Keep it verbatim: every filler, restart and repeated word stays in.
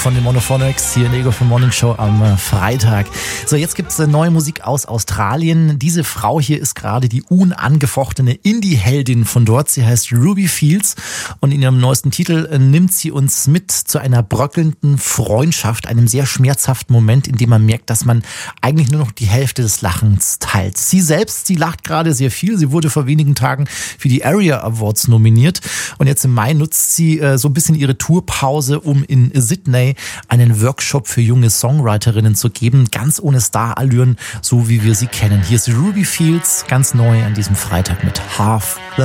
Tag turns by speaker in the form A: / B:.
A: von den Monophonics hier in der Ego für Morning Show am Freitag. So, jetzt gibt's neue Musik aus Australien. Diese Frau hier ist gerade die unangefochtene Indie-Heldin von dort. Sie heißt Ruby Fields und in ihrem neuesten Titel nimmt sie uns mit zu einer bröckelnden Freundschaft, einem sehr schmerzhaften Moment, in dem man merkt, dass man eigentlich nur noch die Hälfte des Lachens teilt. Sie selbst, sie lacht gerade sehr viel. Sie wurde vor wenigen Tagen für die ARIA Awards nominiert und jetzt im Mai nutzt sie äh, so ein bisschen ihre Tourpause, um in Sydney einen Workshop für junge Songwriterinnen zu geben, ganz ohne Star-Allüren, so wie wir sie kennen. Hier ist Ruby Fields, ganz neu an diesem Freitag mit Half